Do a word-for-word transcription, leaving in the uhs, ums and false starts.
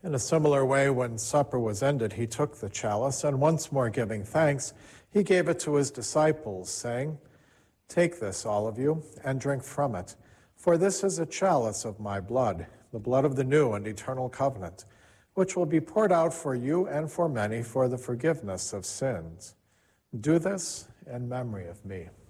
In a similar way, when supper was ended, he took the chalice, and once more giving thanks, he gave it to his disciples, saying, "Take this, all of you, and drink from it, for this is a chalice of my blood, the blood of the new and eternal covenant, which will be poured out for you and for many for the forgiveness of sins. Do this in memory of me."